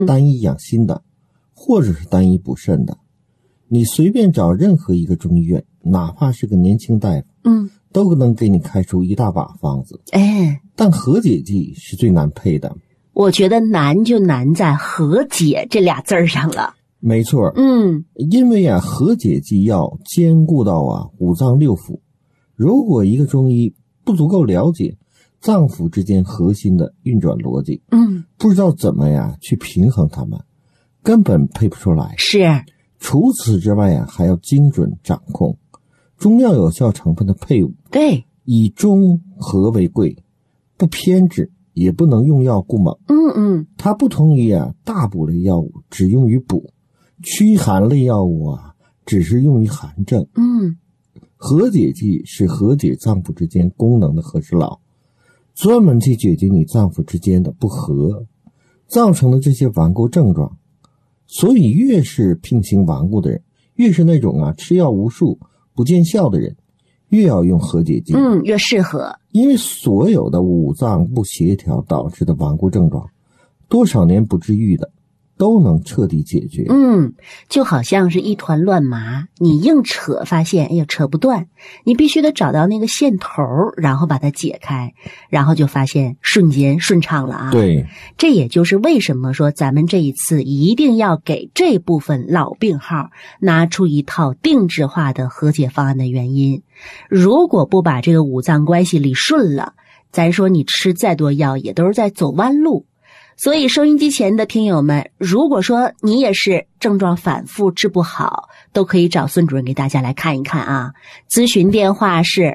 单一养心的，或者是单一补肾的。你随便找任何一个中医院，哪怕是个年轻大夫，都能给你开出一大把方子。但和解剂是最难配的。 我觉得难就难在和解这俩字上了。 没错，因为和解剂要兼顾到五脏六腑。如果一个中医不足够了解脏腑之间核心的运转逻辑，不知道怎么去平衡它们，根本配不出来。 是。 除此之外还要精准掌控中药有效成分的配伍。 对， 以中和为贵，不偏执，也不能用药过猛。它不同于大补类药物只用于补，驱寒类药物只是用于寒症。和解剂是和解脏腑之间功能的和事佬，专门去解决你脏腑之间的不和造成的这些顽固症状。所以越是病情顽固的人，越是那种吃药无数不见效的人，越要用和解剂。 越适合。 因为所有的五脏不协调导致的顽固症状，多少年不治愈的都能彻底解决。 就好像是一团乱麻，你硬扯发现扯不断，你必须得找到那个线头，然后把它解开，然后就发现瞬间顺畅了对， 这也就是为什么说咱们这一次一定要给这部分老病号拿出一套定制化的和解方案的原因。如果不把这个五脏关系理顺了，咱说你吃再多药也都是在走弯路。所以收音机前的听友们，如果说你也是症状反复治不好，都可以找孙主任给大家来看一看咨询电话是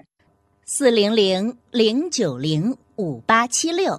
400-090-5876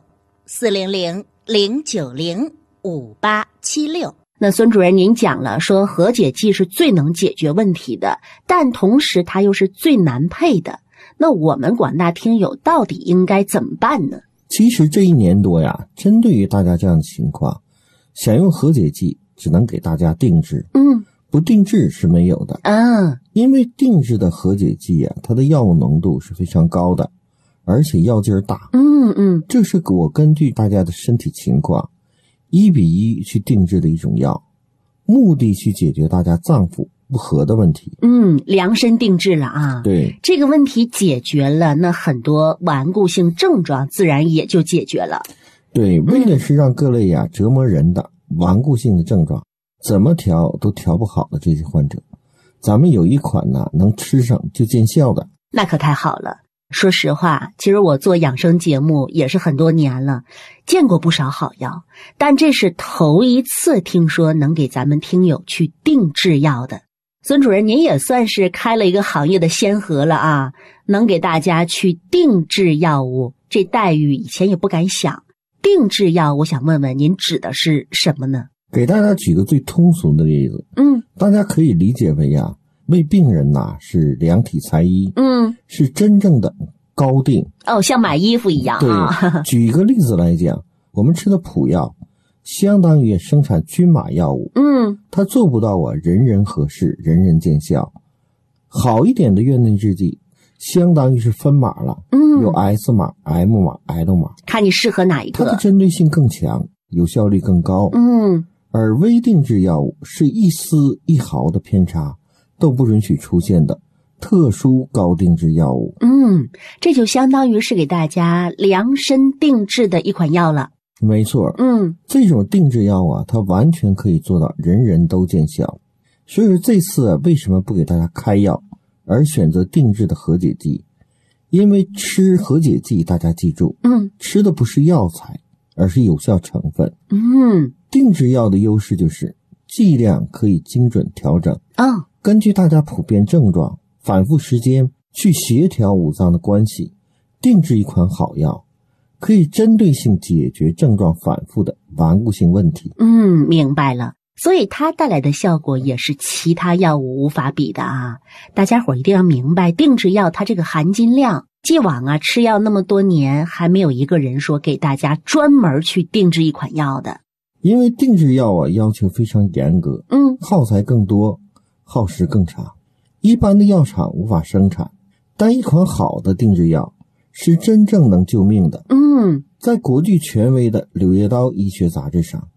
400-090-5876。 那孙主任您讲了说和解剂是最能解决问题的，但同时它又是最难配的，那我们广大听友到底应该怎么办呢？ 其实这1年多针对于大家这样的情况，想用和解剂只能给大家定制，不定制是没有的。因为定制的和解剂它的药物浓度是非常高的，而且药劲儿大。这是我根据大家的身体情况1比1去定制的一种药，目的去解决大家脏腑不和的问题。 量身定制了对， 这个问题解决了，那很多顽固性症状自然也就解决了。 对，为的是让各类折磨人的顽固性的症状怎么调都调不好的这些患者，咱们有一款能吃上就见效的。 那可太好了。说实话，其实我做养生节目也是很多年了，见过不少好药，但这是头一次听说能给咱们听友去定制药的。孙主任您也算是开了一个行业的先河了能给大家去定制药物，这待遇以前也不敢想。定制药我想问问您指的是什么呢？ 给大家举个最通俗的例子，大家可以理解为为病人是量体裁衣，是真正的高定。 像买衣服一样。 对，举一个例子来讲，我们吃的普药相当于生产均码药物，它做不到人人合适，人人见效。好一点的院内制剂相当于是分码了，有 S 码、M 码、L 码， 看你适合哪一个。 它的针对性更强，有效率更高。而微定制药物是一丝一毫的偏差都不允许出现的特殊高定制药物。 这就相当于是给大家量身定制的一款药了。 没错，这种定制药它完全可以做到人人都见效。所以说这次为什么不给大家开药，而选择定制的和解剂？因为吃和解剂，大家记住，吃的不是药材，而是有效成分。定制药的优势就是剂量可以精准调整，根据大家普遍症状、反复时间去协调五脏的关系，定制一款好药，可以针对性解决症状反复的顽固性问题。 明白了。所以它带来的效果也是其他药物无法比的大家伙一定要明白，定制药它这个含金量，既往吃药那么多年，还没有一个人说给大家专门去定制一款药的。 因为定制药要求非常严格，耗材更多，耗时更长，一般的药厂无法生产。但一款好的定制药是真正能救命的。在国际权威的《柳叶刀医学杂志》上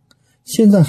现在